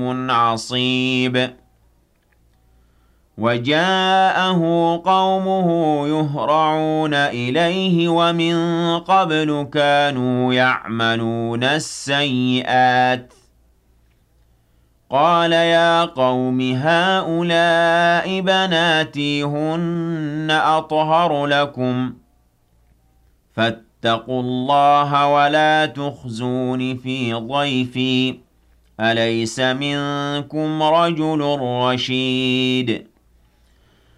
حميم عصيب وجاءه قومه يهرعون إليه ومن قبل كانوا يعملون السيئات قال يا قوم هؤلاء بناتي هن أطهر لكم فاتقوا الله ولا تخزون في ضيفي أليس منكم رجل رشيد